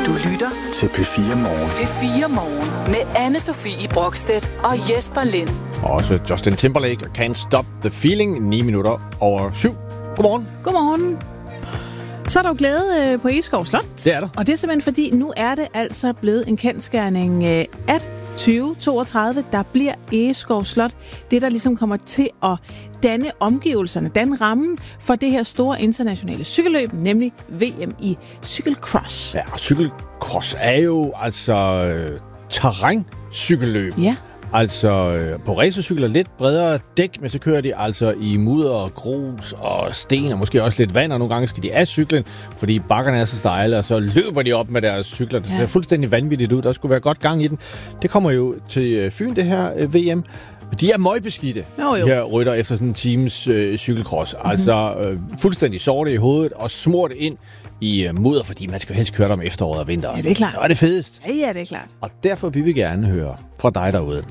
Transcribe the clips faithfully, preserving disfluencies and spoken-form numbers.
Du lytter til P fire Morgen. P fire Morgen med Anne-Sophie Brokstedt og Jesper Lind. Også Justin Timberlake og Can't Stop the Feeling, ni minutter over syv. Godmorgen. Godmorgen. Så er der jo glæde på Egeskov Slot. Det er der. Og det er simpelthen fordi, nu er det altså blevet en kendsgerning, at tyve toogtredive, der bliver Egeskov Slot det, der ligesom kommer til at danne omgivelserne, danne rammen for det her store internationale cykelløb, nemlig V M i cykelcross. Ja, cykelcross er jo altså øh, terræncykelløb. Ja. Altså øh, på racercykler lidt bredere dæk, men så kører de altså i mudder og grus og sten og måske også lidt vand, og nogle gange skal de af cyklen, fordi bakkerne er så stejle, og så løber de op med deres cykler. Det ser ja. fuldstændig vanvittigt ud. Der skulle være godt gang i den. Det kommer jo til Fyn, det her øh, V M. De er møgbeskidte, jo, jo. de her rytter efter sådan en teams øh, cykelcross. Mm-hmm. Altså øh, fuldstændig sorte i hovedet og smurt ind i øh, mudder, fordi man skal helst køre dem efteråret og vinteren. Ja, det er klart. Så er det fedest. Ja, ja, det er klart. Og derfor vil vi gerne høre fra dig derude.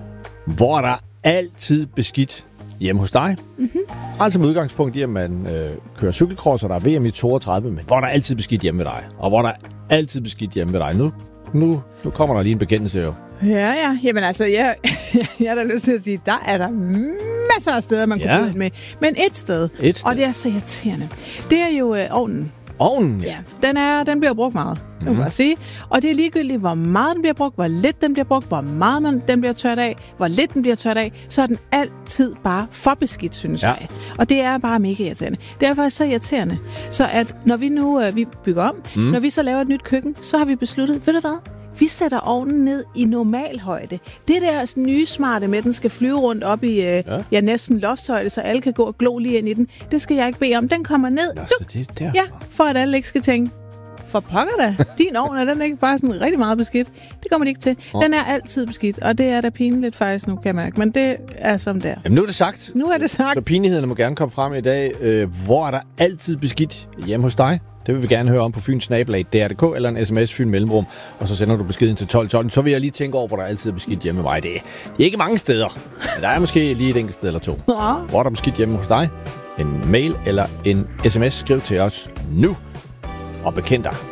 Hvor er der altid beskidt hjemme hos dig? Mm-hmm. Altså med udgangspunkt i, at man øh, kører cykelcross, og der er V M i toogtredive, men hvor er der altid beskidt hjemme ved dig? Og hvor er der altid beskidt hjemme ved dig? Nu, nu, nu kommer der lige en bekendelse jo. Ja, ja. Jamen altså, jeg, jeg er da lyst til at sige, der er der masser af steder, man ja. kunne gå ud med. Men et sted, et sted, og det er så irriterende, det er jo øh, ovnen. Ovnen? Ja. Den, er, den bliver brugt meget, det må mm. jeg sige. Og det er ligegyldigt, hvor meget den bliver brugt, hvor lidt den bliver brugt, hvor meget man, den bliver tørt af, hvor lidt den bliver tørt af, så er den altid bare for beskidt, synes ja. jeg. Og det er bare mega irriterende. Det er faktisk så irriterende, så at når vi nu øh, vi bygger om, mm. når vi så laver et nyt køkken, så har vi besluttet, ved du hvad? Vi sætter ovnen ned i normal højde. Det der nye smarte med, at den skal flyve rundt op i øh, ja. Ja, næsten loftshøjde, så alle kan gå og glo lige ind i den. Det skal jeg ikke bede om. Den kommer ned. Nå, så det er derfor. Ja, for at alle ikke skal tænke, for pokker da, din ovn er den ikke bare sådan rigtig meget beskidt. Det kommer de ikke til. Den er altid beskidt, og det er da pinligt faktisk nu, kan jeg mærke. Men det er som der. Jamen nu er det sagt. Nu er det sagt. Så pinlighederne må gerne komme frem i dag. Øh, hvor er der altid beskidt hjemme hos dig? Det vil vi gerne høre om på Fyns Nabelag, D R D K, eller en sms Fyn Mellemrum, og så sender du beskeden til tolv tolv. Så vil jeg lige tænke over, hvor der altid er beskidt hjemme med mig. Det er, det er ikke mange steder, men der er måske lige et enkelt sted eller to. Ja. Hvor er der beskidt hjemme hos dig? En mail eller en sms, skriv til os nu, og bekend dig